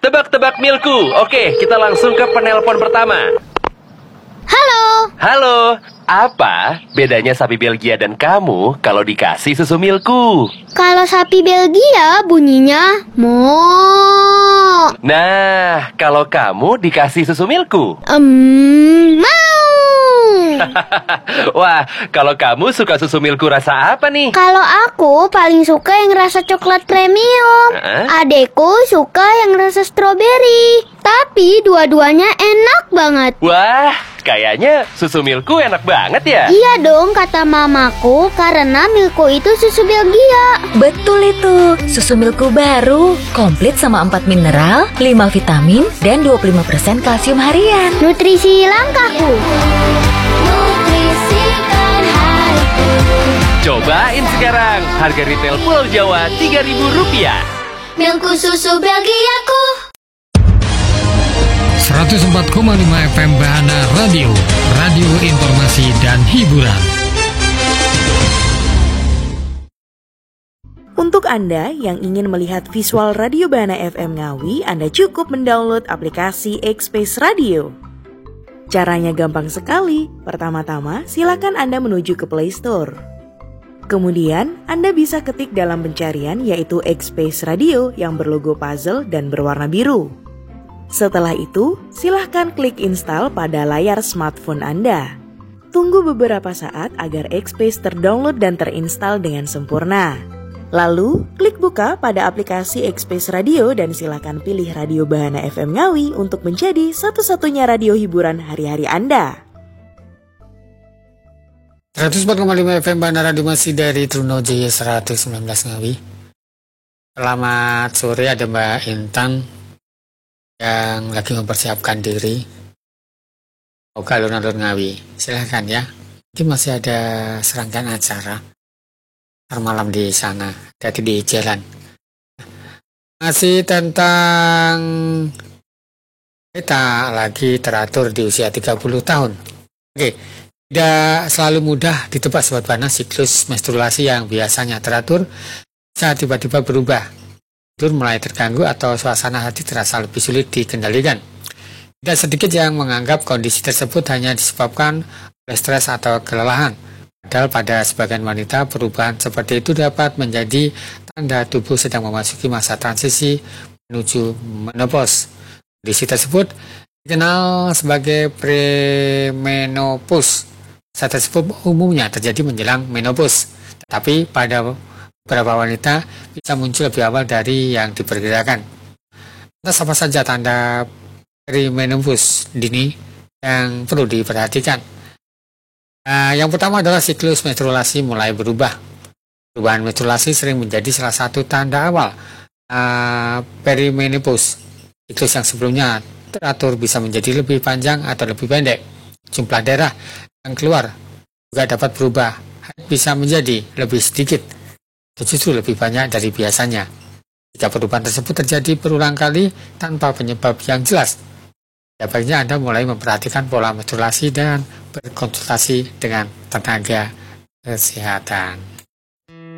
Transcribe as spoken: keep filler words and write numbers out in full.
Tebak-tebak Milku. Oke, kita langsung ke penelpon pertama. Halo. Halo, apa bedanya sapi Belgia dan kamu kalau dikasih susu Milku? Kalau sapi Belgia bunyinya mo. Nah, kalau kamu dikasih susu Milku? Em, mau. Wah, kalau kamu suka susu Milku rasa apa nih? Kalau aku paling suka yang rasa coklat premium. Hah? Adekku suka yang rasa stroberi. Tapi dua-duanya enak banget. Wah, kayaknya susu Milku enak banget ya? Iya dong, kata mamaku, karena Milku itu susu Belgia. Betul itu, susu Milku baru, komplit sama empat mineral, lima vitamin, dan dua puluh lima persen kalsium harian. Nutrisi langkahku. Cobain sekarang, harga retail Pulau Jawa tiga ribu rupiah. Milku susu Belgiaku. seratus empat koma lima F M Bahana Radio, radio informasi dan hiburan. Untuk Anda yang ingin melihat visual Radio Bahana F M Ngawi, Anda cukup mendownload aplikasi X-Space Radio. Caranya gampang sekali. Pertama-tama, silakan Anda menuju ke Play Store. Kemudian, Anda bisa ketik dalam pencarian yaitu X-Space Radio yang berlogo puzzle dan berwarna biru. Setelah itu, silahkan klik install pada layar smartphone Anda. Tunggu beberapa saat agar X-Space terdownload dan terinstall dengan sempurna. Lalu, klik buka pada aplikasi X-Space Radio dan silahkan pilih Radio Bahana F M Ngawi untuk menjadi satu-satunya radio hiburan hari-hari Anda. seratus empat koma lima F M Bahana Radio masih dari Trunojoyo seratus sembilan belas Ngawi. Selamat sore, ada Mbak Intan yang lagi mempersiapkan diri. Oke, alun-alun Ngawi. Silahkan ya. Mungkin masih ada serangkaian acara ntar malam di sana, hati di jalan. Masih tentang kita lagi teratur di usia tiga puluh tahun. Oke, tidak selalu mudah ditebak sobat Bahana, siklus menstruasi yang biasanya teratur bisa tiba-tiba berubah. Tidur mulai terganggu atau suasana hati terasa lebih sulit dikendalikan. Tidak sedikit yang menganggap kondisi tersebut hanya disebabkan oleh stres atau kelelahan. Padahal pada sebagian wanita perubahan seperti itu dapat menjadi tanda tubuh sedang memasuki masa transisi menuju menopause. Kondisi tersebut dikenal sebagai premenopause. Masa tersebut umumnya terjadi menjelang menopause, tetapi pada beberapa wanita bisa muncul lebih awal dari yang diperkirakan. Lantas apa saja tanda premenopause dini yang perlu diperhatikan? Nah, yang pertama adalah siklus menstruasi mulai berubah. Perubahan menstruasi sering menjadi salah satu tanda awal uh, perimenopause. Siklus yang sebelumnya teratur bisa menjadi lebih panjang atau lebih pendek. Jumlah darah yang keluar juga dapat berubah, bisa menjadi lebih sedikit atau justru lebih banyak dari biasanya. Jika perubahan tersebut terjadi berulang kali tanpa penyebab yang jelas, sebaiknya Anda mulai memperhatikan pola menstruasi dan berkonsultasi dengan tenaga kesehatan.